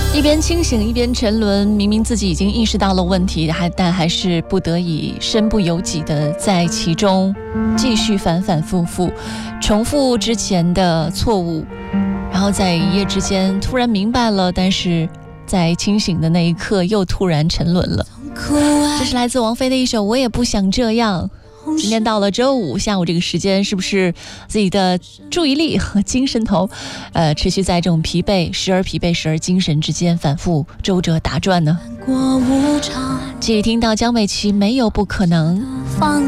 一边清醒一边沉沦，明明自己已经意识到了问题，但还是不得已身不由己的在其中继续反反复复重复之前的错误，然后在一夜之间突然明白了，但是在清醒的那一刻又突然沉沦了。这是来自王菲的一首《我也不想这样》。今天到了周五下午这个时间，是不是自己的注意力和精神头持续在这种疲惫时而精神之间反复周折打转呢？继听到江美琪没有不可能，